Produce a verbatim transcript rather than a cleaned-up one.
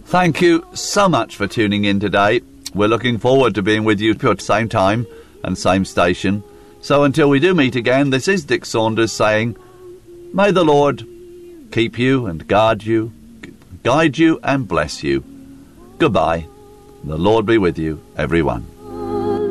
Thank you so much for tuning in today. We're looking forward to being with you at the same time and same station. So until we do meet again, this is Dick Saunders saying, may the Lord keep you and guard you, guide you and bless you. Goodbye. The Lord be with you, everyone.